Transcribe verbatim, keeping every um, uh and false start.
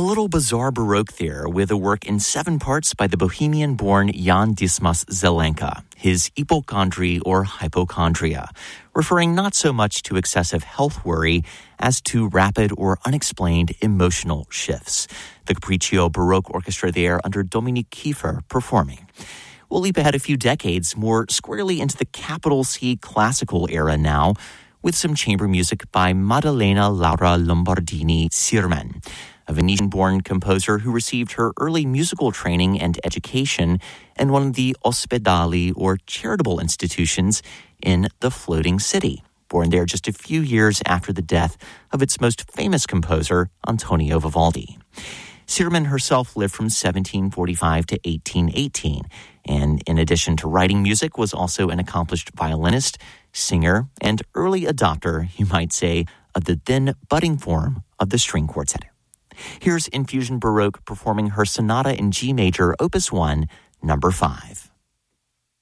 little bizarre Baroque there with a work in seven parts by the Bohemian-born Jan Dismas Zelenka, his hypochondry or hypochondria, referring not so much to excessive health worry as to rapid or unexplained emotional shifts. The Capriccio Baroque Orchestra there under Dominique Kiefer performing. We'll leap ahead a few decades, more squarely into the capital C classical era now, with some chamber music by Maddalena Laura Lombardini Sirmen, a Venetian-born composer who received her early musical training and education in one of the ospedali or charitable institutions in the floating city, born there just a few years after the death of its most famous composer, Antonio Vivaldi. Sirmen herself lived from seventeen forty-five to eighteen eighteen, and in addition to writing music, was also an accomplished violinist, singer, and early adopter, you might say, of the then budding form of the string quartet. Here's Infusion Baroque performing her sonata in G major, opus one, number five.